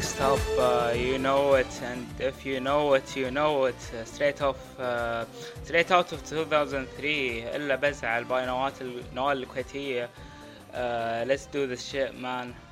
next up, you know it, and if you know it, you know it. Straight out of 2003. إلا بزعل by نوال الكويتية. Let's do this shit, man.